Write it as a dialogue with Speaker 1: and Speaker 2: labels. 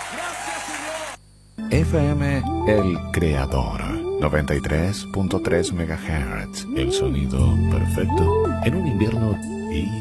Speaker 1: FM El Creador, 93.3 MHz, el sonido perfecto en un invierno